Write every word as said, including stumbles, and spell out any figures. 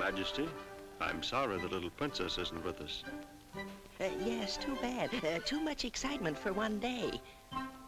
Majesty. I'm sorry the little princess isn't with us. Uh, yes, too bad. Uh, too much excitement for one day.